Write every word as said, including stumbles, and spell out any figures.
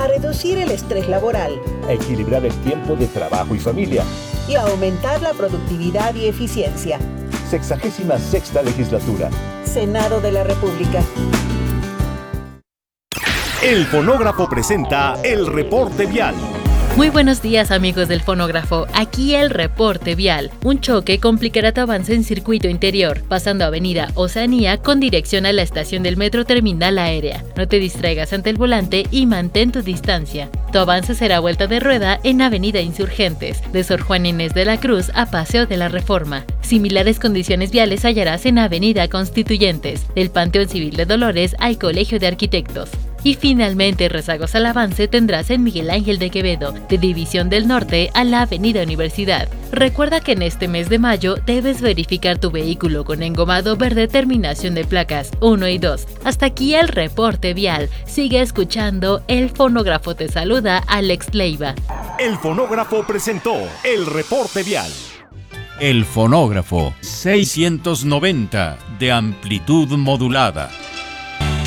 a reducir el estrés laboral, a equilibrar el tiempo de trabajo y familia y a aumentar la productividad y eficiencia. Sexagésima sexta legislatura. Senado de la República. El Fonógrafo presenta el reporte vial. Muy buenos días, amigos del Fonógrafo, aquí el reporte vial. Un choque complicará tu avance en circuito interior, pasando avenida Oceanía con dirección a la estación del metro Terminal Aérea. No te distraigas ante el volante y mantén tu distancia. Tu avance será vuelta de rueda en avenida Insurgentes, de Sor Juana Inés de la Cruz a Paseo de la Reforma. Similares condiciones viales hallarás en avenida Constituyentes, del Panteón Civil de Dolores al Colegio de Arquitectos. Y finalmente, rezagos al avance tendrás en Miguel Ángel de Quevedo, de División del Norte a la Avenida Universidad. Recuerda que en este mes de mayo debes verificar tu vehículo con engomado verde terminación de placas uno y dos. Hasta aquí el reporte vial. Sigue escuchando, el Fonógrafo te saluda, Alex Leiva. El Fonógrafo presentó el reporte vial. El Fonógrafo seiscientos noventa de amplitud modulada.